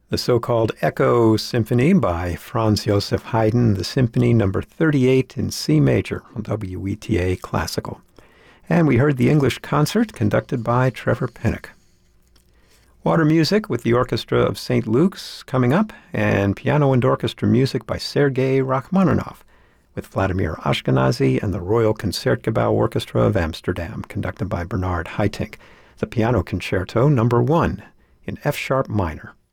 The so-called Echo Symphony by Franz Joseph Haydn, the Symphony number 38 in C major on WETA Classical. And we heard the English concert conducted by Trevor Pinnock. Water music with the Orchestra of St. Luke's coming up, and piano and orchestra music by Sergei Rachmaninoff with Vladimir Ashkenazy and the Royal Concertgebouw Orchestra of Amsterdam, conducted by Bernard Haitink. The Piano Concerto number 1 in F-sharp minor.